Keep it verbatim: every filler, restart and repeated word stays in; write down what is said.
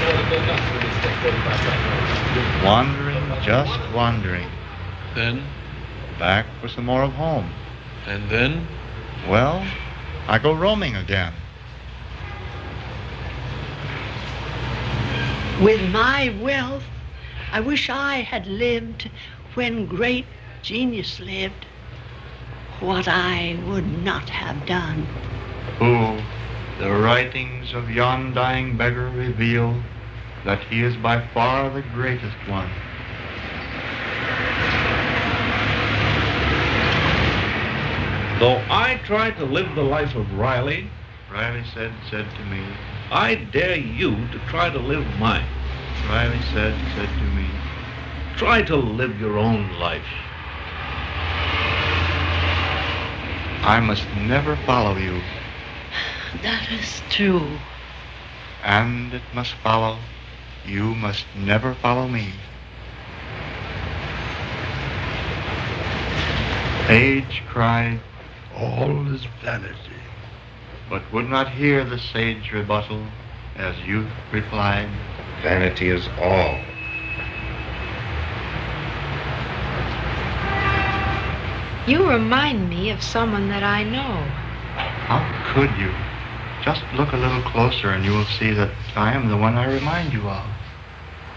Wandering, just wandering. Then? Back for some more of home. And then? Well, I go roaming again. With my wealth, I wish I had lived when great genius lived. What I would not have done. Who, the writings of yon dying beggar reveal that he is by far the greatest one. Though I try to live the life of Riley, Riley said, said to me, I dare you to try to live mine. Riley said, said to me, try to live your own life. I must never follow you. That is true. And it must follow, you must never follow me. Age cried, all is vanity. But would not hear the sage rebuttal, as youth replied, vanity is all. You remind me of someone that I know. How could you? Just look a little closer and you will see that I am the one I remind you of.